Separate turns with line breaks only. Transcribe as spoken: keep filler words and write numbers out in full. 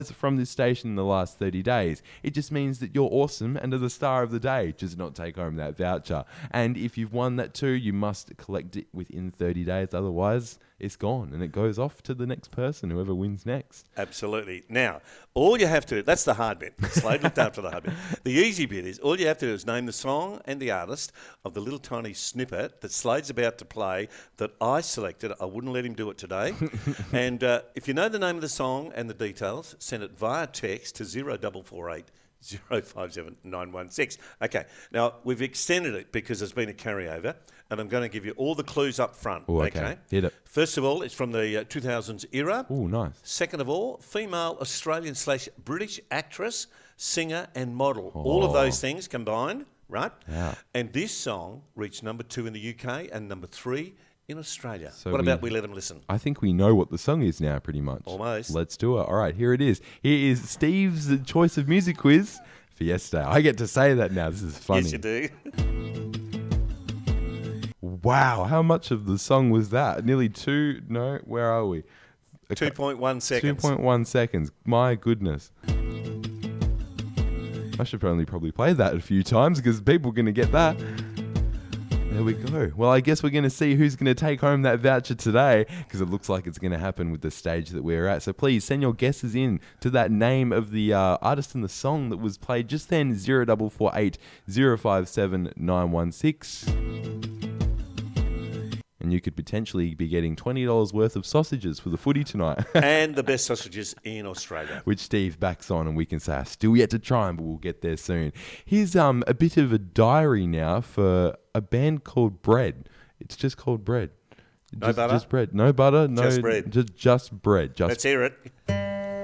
from this station in the last thirty days. It just means that you're awesome and are the star of the day. Just not take home that voucher. And if you've won that too, you must collect it within thirty days. Otherwise, it's gone and it goes off to the next person, whoever wins next.
Absolutely. Now, all you have to do, that's the hard bit. Slade looked after the hard bit. The easy bit is all you have to do is name the song and the artist of the little tiny snippet that Slade's about to play that I selected. I wouldn't let him do it today. And uh, if you know the name of the song and the details, send it via text to zero four four eight zero five seven nine one six. Okay, now we've extended it because there's been a carryover, and I'm going to give you all the clues up front.
Ooh, okay.
okay,
hit it.
First of all, it's from the uh, two thousands era.
Oh, nice.
Second of all, female Australian slash British actress, singer, and model. Oh. All of those things combined, right?
Yeah.
And this song reached number two in the U K and number three in Australia.
So
what
we,
about we let them listen?
I think we know what the song is now, pretty much.
Almost.
Let's do it. All right, here it is. Here is Steve's Choice of Music quiz. Fiesta. I get to say that now. This is funny.
Yes, you do.
Wow, how much of the song was that? Nearly two, no, where are we?
two point one seconds.
two point one seconds. My goodness. I should probably probably play that a few times because people are going to get that. There we go. Well, I guess we're going to see who's going to take home that voucher today because it looks like it's going to happen with the stage that we're at. So please send your guesses in to that name of the uh, artist and the song that was played just then, zero four four eight zero five seven nine one six. And you could potentially be getting twenty dollars worth of sausages for the footy tonight.
And the best sausages in Australia.
Which Steve backs on, and we can say, I still yet to try them, but we'll get there soon. Here's um, a bit of a diary now for a band called Bread. It's just called Bread.
No
just,
butter?
Just bread. No butter. No,
Just bread.
Just, just bread. Just
Let's hear it.